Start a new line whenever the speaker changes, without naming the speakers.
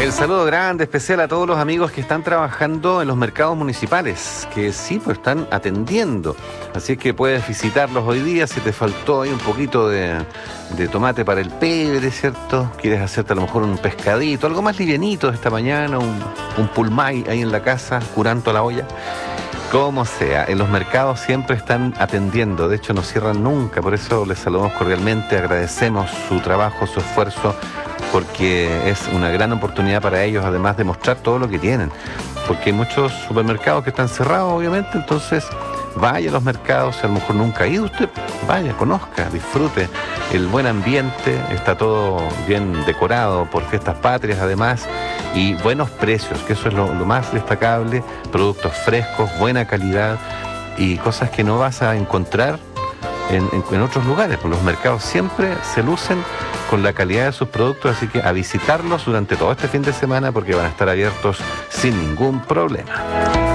El saludo grande, especial a todos los amigos que están trabajando en los mercados municipales, que sí, pues están atendiendo. Así es que puedes visitarlos hoy día si te faltó ahí un poquito de tomate para el pebre, ¿cierto? Quieres hacerte a lo mejor un pescadito, algo más livianito esta mañana, un pulmay ahí en la casa, curando la olla. Como sea, en los mercados siempre están atendiendo, de hecho no cierran nunca, por eso les saludamos cordialmente, agradecemos su trabajo, su esfuerzo, porque es una gran oportunidad para ellos, además de mostrar todo lo que tienen, porque hay muchos supermercados que están cerrados, obviamente, entonces vaya a los mercados, si a lo mejor nunca ha ido usted, vaya, conozca, disfrute el buen ambiente, está todo bien decorado por Fiestas Patrias además, y buenos precios, que eso es lo más destacable, productos frescos, buena calidad y cosas que no vas a encontrar en otros lugares, porque los mercados siempre se lucen con la calidad de sus productos, así que a visitarlos durante todo este fin de semana porque van a estar abiertos sin ningún problema.